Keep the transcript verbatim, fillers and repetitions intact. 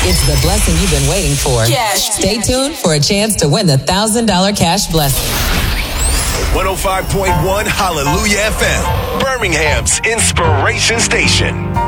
It's the blessing you've been waiting for. Cash. Stay tuned for a chance to win the one thousand dollars cash blessing. one oh five point one Hallelujah F M, Birmingham's inspiration station.